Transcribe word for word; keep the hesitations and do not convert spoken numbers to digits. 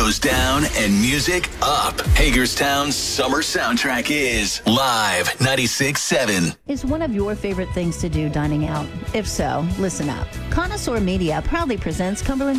windows down and music up. Hagerstown's summer soundtrack is Live ninety-six point seven. Is one of your favorite things to do dining out? If so, listen up. Connoisseur Media proudly presents Cumberland